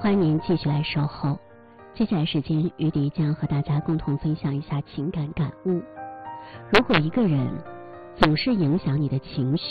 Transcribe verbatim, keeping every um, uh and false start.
欢迎您继续来守候。接下来时间，于迪将和大家共同分享一下情感感悟。如果一个人总是影响你的情绪，